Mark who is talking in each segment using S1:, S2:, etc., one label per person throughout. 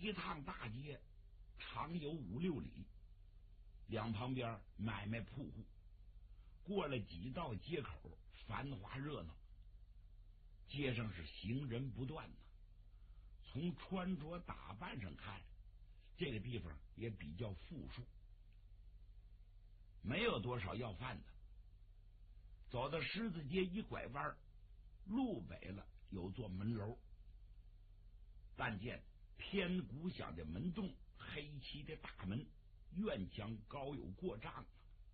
S1: 一趟大街长有5、6里，两旁边买卖铺户，过了几道街口，繁华热闹，街上是行人不断呢。从穿着打扮上看，这个地方也比较富庶，没有多少要饭的。走到狮子街一拐弯，路北了有座门楼，但见天鼓响的门洞，黑漆的大门，院墙高有过丈。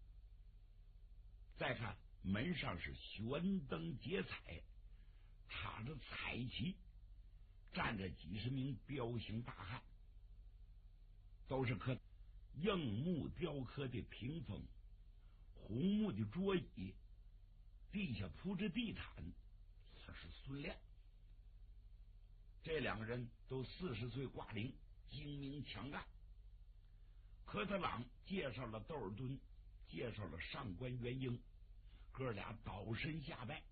S1: 再看门上是悬灯结彩，插着彩旗，站着几十名彪形大汉，都是刻硬木雕刻的屏风，红木的桌椅，地下铺着地毯，这是孙亮。这两个人都40岁挂零，精明强干。科特朗介绍了窦尔敦，介绍了上官元英，哥俩倒身下拜，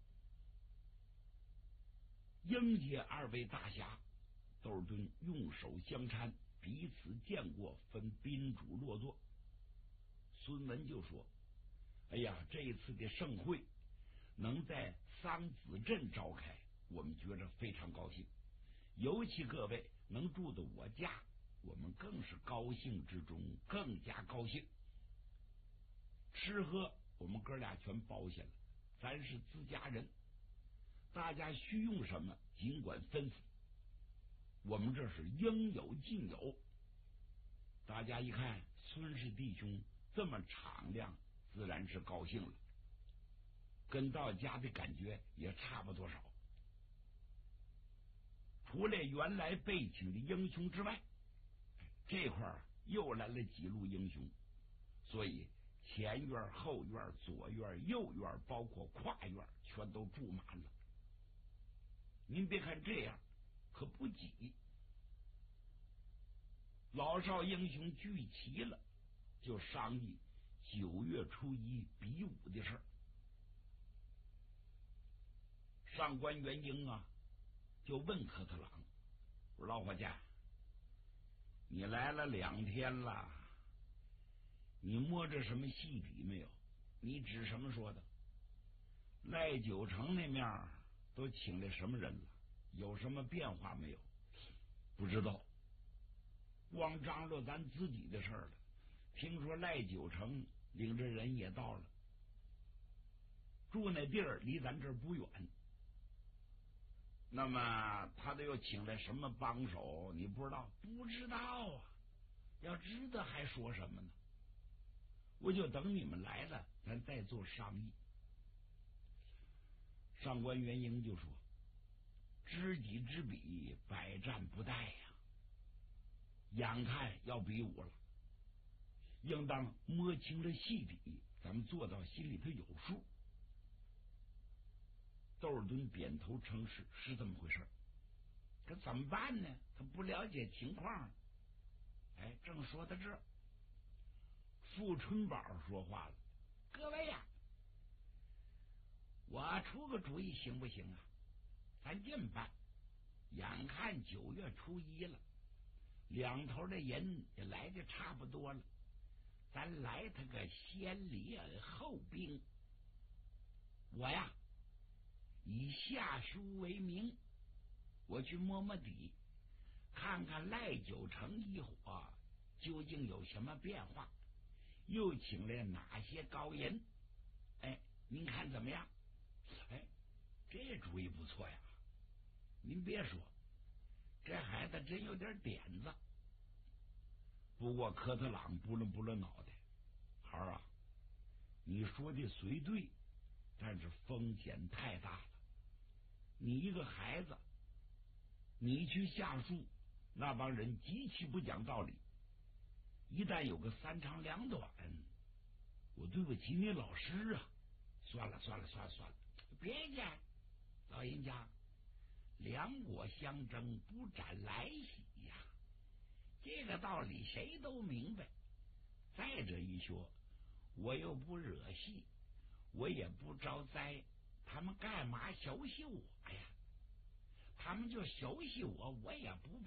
S1: 迎接2位大侠。窦尔敦用手相搀，彼此见过，分宾主落座。孙文就说：哎呀，这一次的盛会能在桑梓镇召开，我们觉着非常高兴，尤其各位能住到我家，我们更是高兴之中更加高兴。吃喝我们哥俩全包下了，咱是自家人，大家需用什么尽管吩咐，我们这是应有尽有。大家一看孙氏弟兄这么敞亮，自然是高兴了，跟到家的感觉也差不多少。除了原来被请的英雄之外，这块儿又来了几路英雄，所以前院、后院、左院、右院，包括跨院，全都住满了。您别看这样，可不挤。老少英雄聚齐了，就商议9月初1比武的事儿。上官元英啊，就问科特朗：我说老伙计，你来了2天了，你摸着什么细底没有？你指什么说的？赖九成那面都请来什么人了？有什么变化没有？不知道，光张罗咱自己的事儿了。听说赖九成领着人也到了，住那地儿离咱这儿不远。那么他都又请来什么帮手？你不知道？不知道啊！要知道还说什么呢？我就等你们来了，咱再做商议。上官元英就说：知己知彼，百战不殆呀！眼看要比武了，应当摸清了细底，咱们做到心里头有数。窦尔敦点头称是，是这么回事。可怎么办呢？他不了解情况。哎，正说到这儿，傅春宝说话了：各位呀，我出个主意行不行啊？咱这么办，眼看9月初1了，两头的人也来的差不多了，咱来他个先礼而后兵。我呀，以下书为名，我去摸摸底，看看赖九成一伙究竟有什么变化，又请来哪些高人。哎，您看怎么样？哎，这主意不错呀！您别说，这孩子真有点点子。不过科特朗拨了拨了脑袋：孩儿啊，你说的虽对，但是风险太大了。你一个孩子，你去下树，那帮人极其不讲道理，一旦有个3长2短，我对不起你老师啊！算了，别介，老人家，两国相争不斩来袭呀，这个道理谁都明白。再者一说，我又不惹戏，我也不招灾，他们干嘛休息我呀？他们就休息我，我也不